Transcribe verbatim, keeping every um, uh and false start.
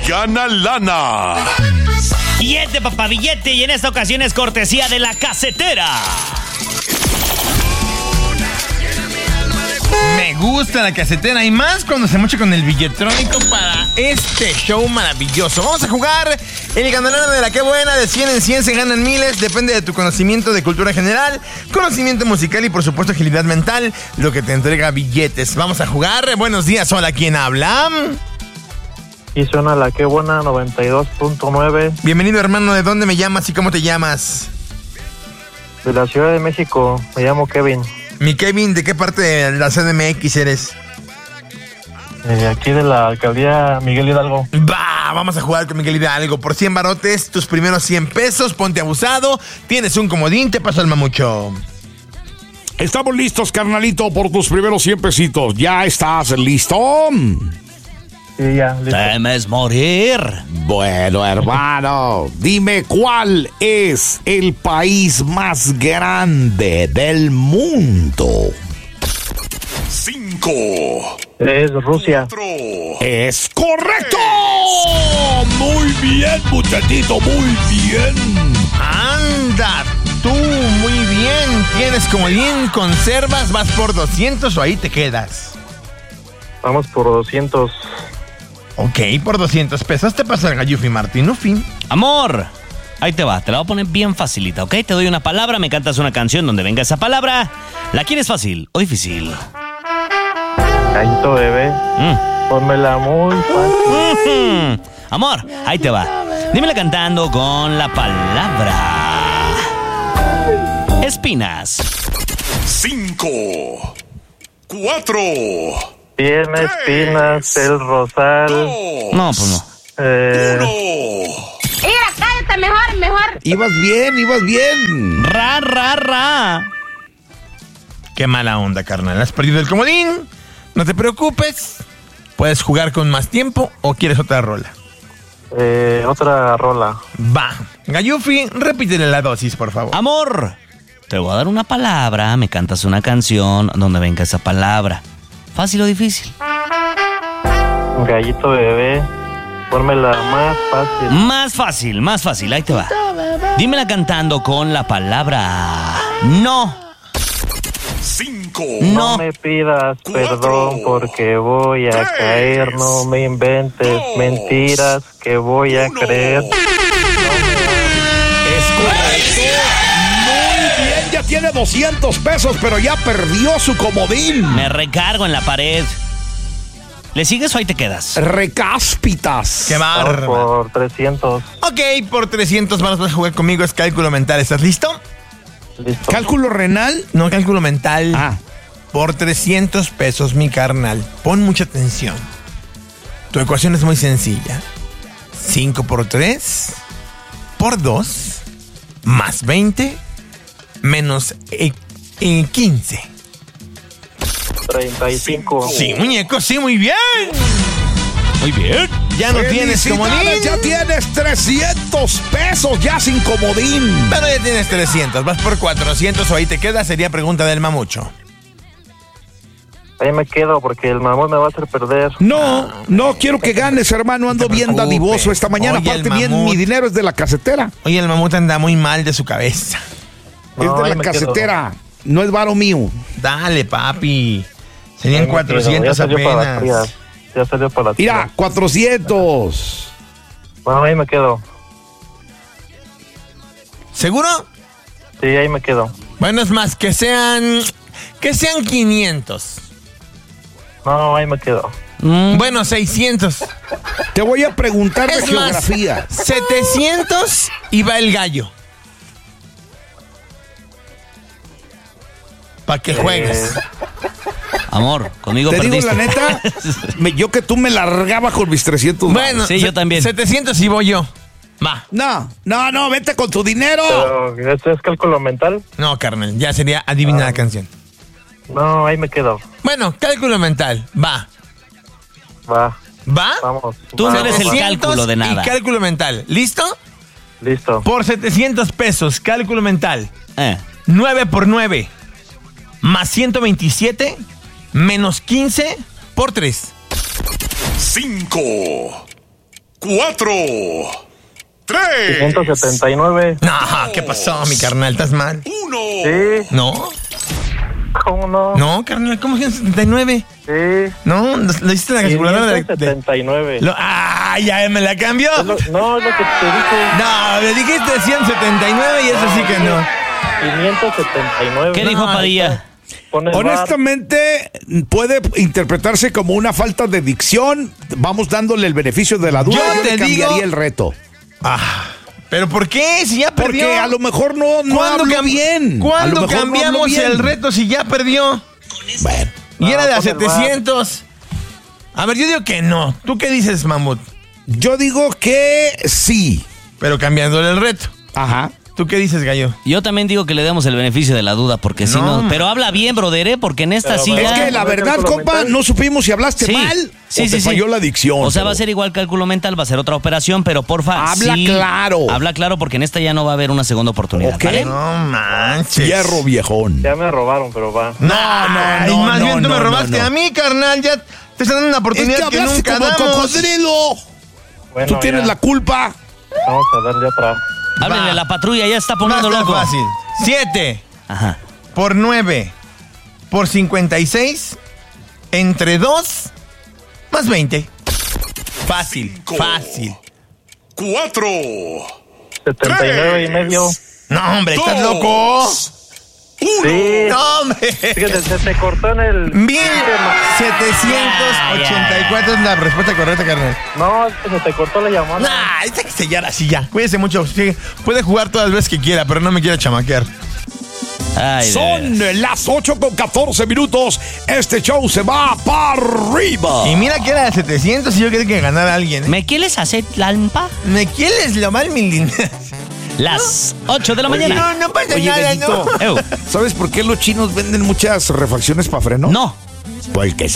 gana lana. Billete, papá, billete, y en esta ocasión es cortesía de La Casetera. Me gusta La Casetera y más cuando se mocha con el billetrónico para este show maravilloso. Vamos a jugar el ganador de la que buena. De cien en cien se ganan miles. Depende de tu conocimiento de cultura general, conocimiento musical y por supuesto agilidad mental, lo que te entrega billetes. Vamos a jugar. Buenos días, hola, ¿quién habla? Y suena La que buena noventa y dos punto nueve. Bienvenido, hermano. ¿De dónde me llamas y cómo te llamas? De la Ciudad de México, me llamo Kevin. Mi Kevin, ¿de qué parte de la C D M X eres? Eh, aquí de la alcaldía Miguel Hidalgo. Va, vamos a jugar con Miguel Hidalgo. Por cien barotes, tus primeros cien pesos, ponte abusado. Tienes un comodín, te paso el mamucho. Estamos listos, carnalito, por tus primeros cien pesitos. ¿Ya estás listo? Sí, ya, listo. Temes morir. Bueno, hermano, dime cuál es el país más grande del mundo. Cinco. Es Rusia. Cuatro. Es correcto. Muy bien, muchachito, muy bien. Anda, tú, muy bien. Tienes comodín, conservas, vas por doscientos o ahí te quedas. Vamos por doscientos. Ok, por doscientos pesos te pasa el Gallufi Martinufi. Amor, ahí te va, te la voy a poner bien facilita, ¿ok? Te doy una palabra, me cantas una canción donde venga esa palabra. ¿La quieres fácil o difícil? Gallito bebé, Mm. pónmela muy fácil. Mm. Amor, ahí te va. Dímela cantando con la palabra espinas. Cinco. Cuatro. Tiene espinas el rosal. No, pues no. Eh, Mira, cállate mejor, mejor. Ibas bien, ibas bien. Ra, ra, ra. Qué mala onda, carnal. ¿Has perdido el comodín? No te preocupes. Puedes jugar con más tiempo o quieres otra rola. eh, otra rola. Va. Gallufi, repítele la dosis, por favor. Amor, te voy a dar una palabra, me cantas una canción donde venga esa palabra. ¿Fácil o difícil? Gallito bebé, pónmela más fácil. Más fácil, más fácil, ahí te va. Dímela cantando con la palabra no. Cinco. No. No me pidas Cuatro. perdón porque voy a Tres. caer. No me inventes Dos. mentiras que voy a Uno. creer. Es correcto. Muy bien, ya tiene doscientos pesos, pero ya perdió su comodín. Me recargo en la pared. ¿Le sigues o ahí te quedas? Recáspitas. Qué Vamos bárbaro. por trescientos. Ok, por trescientos vas a jugar conmigo. Es cálculo mental. ¿Estás listo? Listo. ¿Cálculo renal? No, cálculo mental. Ah. Por trescientos pesos, mi carnal. Pon mucha atención. Tu ecuación es muy sencilla. cinco por tres, por dos, más veinte, menos eh, eh, quince. treinta y cinco. Sí, muñeco, sí, muy bien. Muy bien. Ya no tienes comodín. Felicidades, ya tienes trescientos pesos, ya sin comodín. Pero ya tienes trescientos. Vas por cuatrocientos o ahí te quedas. Sería pregunta del mamucho. Ahí me quedo porque el mamón me va a hacer perder. No, no quiero que ganes, hermano. Ando No te bien preocupes. dadivoso esta mañana. Oye, Aparte, el bien, mamut. mi dinero es de la casetera. Oye, el mamut anda muy mal de su cabeza. No, es de ahí la me quedo. casetera. No es varo mío. Dale, papi. Serían Ahí me cuatrocientos quedo. Ya salió para las apenas. frías. Ya salió para las Mira, frías. cuatrocientos. Bueno, ahí me quedo. ¿Seguro? Sí, ahí me quedo. Bueno, es más, que sean... Que sean quinientos. No, ahí me quedo. Mm. Bueno, seiscientos. Te voy a preguntar de Es más, geografía. setecientos y va el gallo. Para que juegues. Eh, Amor, conmigo Te digo perdiste. la neta, me- yo que tú me largaba con mis trescientos. Bueno, Sí, yo se- también. setecientos y voy yo. Va. No, no, no, vete con tu dinero. pero, ¿este es cálculo mental? No, carnal, ya sería adivinar la canción. No, ahí me quedo. Bueno, cálculo mental. Va. Va, ¿Va? vamos. Tú no Va, eres va, el va. cálculo de nada. Y cálculo mental. ¿Listo? Listo. Por setecientos pesos, cálculo mental. Eh. nueve por nueve más ciento veintisiete menos quince por tres. Cinco, cuatro, tres, quinientos setenta y nueve. No, ¿qué pasó, mi carnal? ¿Estás mal? uno. Sí, No, ¿cómo no? no, carnal, ¿cómo ciento setenta y nueve? Sí, No, lo, lo hiciste en la calculadora de... quinientos de- setenta y nueve. lo- ¡Ah, ya me la cambió! Es lo- no, es lo que te dije. No, me dijiste ciento setenta y nueve y eso sí que no. quinientos setenta y nueve. ¿Qué dijo Padilla? Pon el bar. Honestamente, puede interpretarse como una falta de dicción. Vamos dándole el beneficio de la duda. Yo Yo, te le cambiaría digo- el reto. Ah, ¿pero por qué? Si ya perdió. Porque a lo mejor no, no ¿Cuándo habló cam- bien. A lo ¿Cuándo mejor no habló cambiamos bien. el reto si ya perdió? Bueno, Y era de a pon el bar. setecientos. A ver, yo digo que no. ¿Tú qué dices, Mamut? yo digo que sí. Pero cambiándole el reto. Ajá. ¿Tú qué dices, Gallo? Yo también digo que le demos el beneficio de la duda, porque si No, no. man. Pero habla bien, brother, ¿eh? Porque en esta Pero, sí pero ya. Es que la ¿No es verdad, cálculo compa, mental? no supimos si hablaste Sí. mal Sí, o sí, te sí. falló la dicción. O sea, va a pero- ser igual cálculo mental, va a ser otra operación, pero porfa. Habla sí, claro. Habla claro, porque en esta ya no va a haber una segunda oportunidad. Ok. ¿vale? No manches. Hierro viejón. Ya me robaron, pero va. No, no, no, más no, bien tú no, me no, robaste no. a mí, carnal. Ya te están dando una Es oportunidad que que, hablaste nunca como damos. cocodrilo. Bueno, Tú tienes ya. la culpa. Vamos a darle otra. Háblenle Va. a la patrulla, ya está Va a poniendo estar loco. fácil. siete Ajá. por nueve por cincuenta y seis entre dos más veinte. Fácil, Cinco. fácil. Cuatro. setenta y nueve y medio. No, hombre, ¿estás dos, loco? Uno. Sí. No, hombre. Fíjate, se te cortó en el... mil setecientos ochenta y cuatro es la respuesta correcta, carnal. No, es que se te cortó la llamada. Nah, esta que sellar así ya. Cuídese mucho. Sí, puede jugar todas las veces que quiera, pero no me quiera chamaquear. Ay, de Son veras. las ocho con catorce minutos. Este show se va para arriba. Y mira que era de setecientos y yo quería que ganara alguien. ¿eh? ¿Me quieres hacer lampa? ¿Me quieres lo mal, mi linda? Las ocho de la mañana. No, no pasa Oye, nada, Gallito, no. Ew. ¿sabes por qué los chinos venden muchas refacciones para freno? No. Porque son